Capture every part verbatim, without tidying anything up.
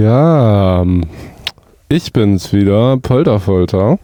Ja, ich bin's wieder, Polterfolter.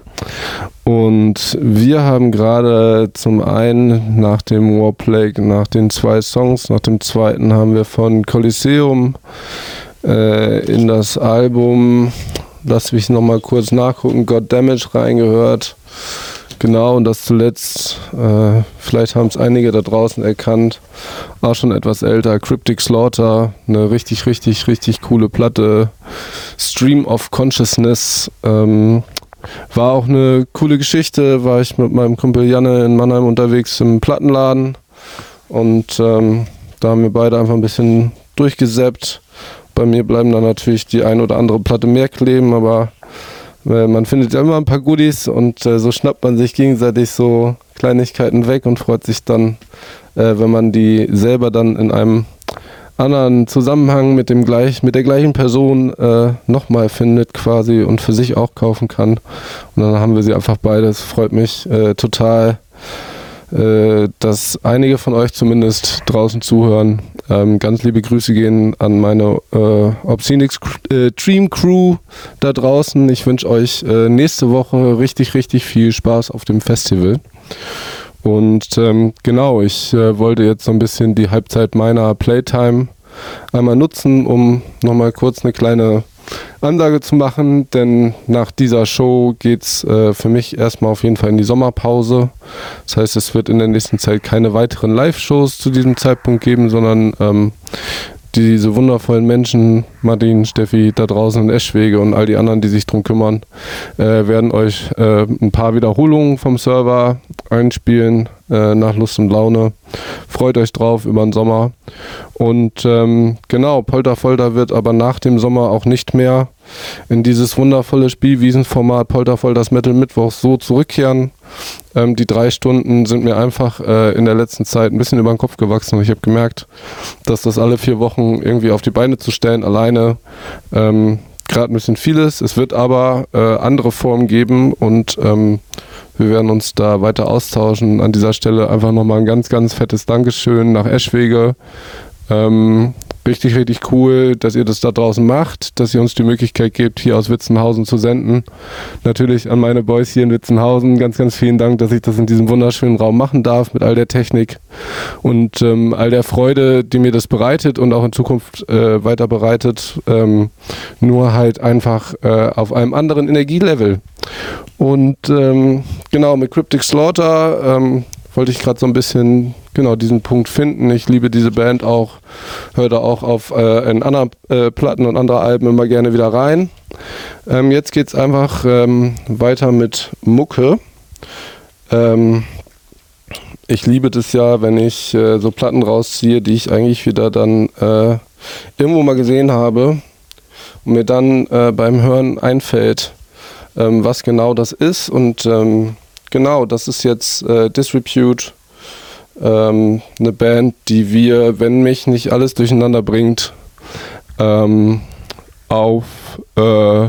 Und wir haben gerade zum einen nach dem Warplague, nach den zwei Songs, nach dem zweiten haben wir von Coliseum äh, in das Album, lass mich nochmal kurz nachgucken, God Damage reingehört. Genau, und das zuletzt, äh, vielleicht haben es einige da draußen erkannt, auch schon etwas älter, Cryptic Slaughter, eine richtig, richtig, richtig coole Platte, Stream of Consciousness, ähm, war auch eine coole Geschichte, war ich mit meinem Kumpel Janne in Mannheim unterwegs im Plattenladen und ähm, da haben wir beide einfach ein bisschen durchgesäppt. Bei mir bleiben dann natürlich die ein oder andere Platte mehr kleben, aber man findet ja immer ein paar Goodies und äh, so schnappt man sich gegenseitig so Kleinigkeiten weg und freut sich dann, äh, wenn man die selber dann in einem anderen Zusammenhang mit dem gleich, mit der gleichen Person äh, nochmal findet quasi und für sich auch kaufen kann. Und dann haben wir sie einfach beide. Es freut mich äh, total, äh, dass einige von euch zumindest draußen zuhören. Ähm, ganz liebe Grüße gehen an meine äh, Obscenix äh, Dream Crew da draußen. Ich wünsche euch äh, nächste Woche richtig, richtig viel Spaß auf dem Festival. Und ähm, genau, ich äh, wollte jetzt so ein bisschen die Halbzeit meiner Playtime einmal nutzen, um nochmal kurz eine kleine Ansage zu machen, denn nach dieser Show geht's äh, für mich erstmal auf jeden Fall in die Sommerpause. Das heißt, es wird in der nächsten Zeit keine weiteren Live-Shows zu diesem Zeitpunkt geben, sondern ähm, diese wundervollen Menschen, Martin, Steffi, da draußen in Eschwege und all die anderen, die sich drum kümmern, äh, werden euch äh, ein paar Wiederholungen vom Server einspielen, äh, nach Lust und Laune. Freut euch drauf über den Sommer. Und ähm, genau, Polterfolter wird aber nach dem Sommer auch nicht mehr in dieses wundervolle Spielwiesenformat Polterfolters Metal Mittwoch so zurückkehren. Ähm, die drei Stunden sind mir einfach äh, in der letzten Zeit ein bisschen über den Kopf gewachsen und ich habe gemerkt, dass das alle vier Wochen irgendwie auf die Beine zu stellen, alleine ähm, gerade ein bisschen viel ist. Es wird aber äh, andere Formen geben und ähm, wir werden uns da weiter austauschen. An dieser Stelle einfach nochmal ein ganz, ganz fettes Dankeschön nach Eschwege. Ähm, richtig, richtig cool, dass ihr das da draußen macht, dass ihr uns die Möglichkeit gebt, hier aus Witzenhausen zu senden. Natürlich an meine Boys hier in Witzenhausen ganz, ganz vielen Dank, dass ich das in diesem wunderschönen Raum machen darf mit all der Technik und ähm, all der Freude, die mir das bereitet und auch in Zukunft äh, weiter bereitet. Ähm, nur halt einfach äh, auf einem anderen Energielevel. Und ähm, genau, mit Cryptic Slaughter ähm, wollte ich gerade so ein bisschen genau diesen Punkt finden. Ich liebe diese Band auch, höre da auch auf äh, in anderen äh, Platten und andere Alben immer gerne wieder rein. Ähm, jetzt geht's einfach ähm, weiter mit Mucke. Ähm, ich liebe das ja, wenn ich äh, so Platten rausziehe, die ich eigentlich wieder dann äh, irgendwo mal gesehen habe und mir dann äh, beim Hören einfällt, ähm, was genau das ist. Und ähm, genau, das ist jetzt äh, Disrepute. Ähm, eine Band, die wir, wenn mich nicht alles durcheinander bringt, ähm, auf äh,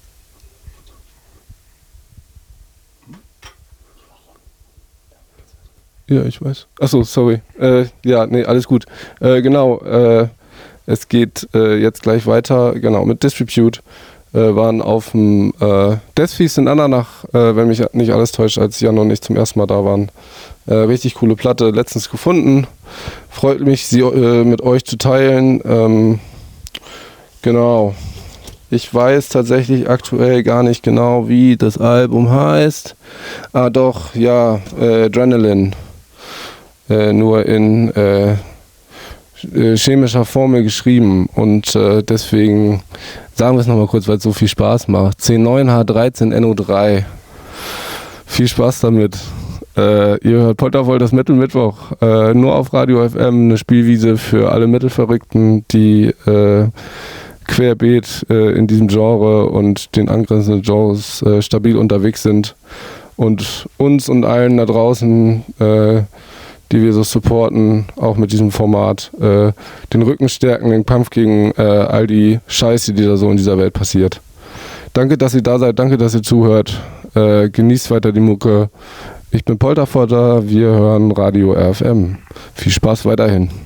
ja, ich weiß. Achso, sorry. Äh, ja, nee, alles gut. Äh, genau, äh, es geht äh, jetzt gleich weiter, genau, mit Disrepute. Äh, waren auf dem äh, Deathfeast in Andernach, äh, wenn mich nicht alles täuscht, als Jan und ich zum ersten Mal da waren. Äh, richtig coole Platte, letztens gefunden. Freut mich, sie äh, mit euch zu teilen. Ähm, genau. Ich weiß tatsächlich aktuell gar nicht genau, wie das Album heißt. Ah doch, ja, äh, Adrenaline. Äh, nur in äh, chemischer Formel geschrieben und äh, deswegen sagen wir es nochmal kurz, weil es so viel Spaß macht. C neun H dreizehn N O drei. Viel Spaß damit. Äh, ihr hört Polterfolters Metal Mittwoch. Äh, nur auf Radio F M, eine Spielwiese für alle Metal-Verrückten, die äh, querbeet äh, in diesem Genre und den angrenzenden Genres äh, stabil unterwegs sind. Und uns und allen da draußen, äh, die wir so supporten, auch mit diesem Format, äh, den Rücken stärken, den Kampf gegen äh, all die Scheiße, die da so in dieser Welt passiert. Danke, dass ihr da seid, danke, dass ihr zuhört. Äh, genießt weiter die Mucke. Ich bin Polterfolter, wir hören Radio R F M. Viel Spaß weiterhin.